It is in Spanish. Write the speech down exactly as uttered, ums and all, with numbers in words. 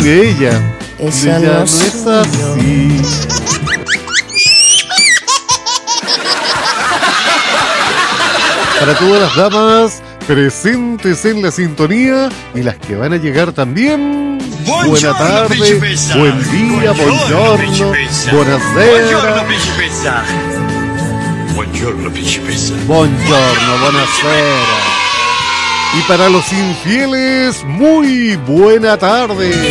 de ella. Ella de ella no no es así. Para todas las damas presentes en la sintonía y las que van a llegar también. Buena tarde, buen día, buongiorno, buonasera. Buongiorno, principessa. Buongiorno, buonasera. Y para los infieles, muy buena tarde.